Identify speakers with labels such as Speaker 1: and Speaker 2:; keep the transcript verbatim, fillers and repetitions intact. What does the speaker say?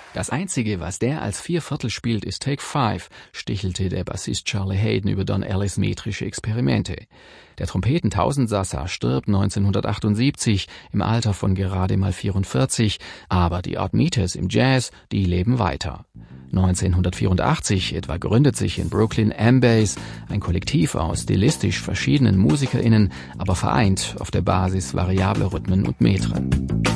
Speaker 1: Das Einzige, was der als Vierviertel spielt, ist Take Five, stichelte der Bassist Charlie Haden über Don Ellis metrische Experimente. Der Trompeten-Tausendsassa stirbt neunzehnhundertachtundsiebzig im Alter von gerade mal vierundvierzig, aber die Odd Meters im Jazz, die leben weiter. neunzehnhundertvierundachtzig etwa gründet sich in Brooklyn M-Bass, ein Kollektiv aus stilistisch verschiedenen MusikerInnen, aber vereint auf der Basis variabler Rhythmen und Metren.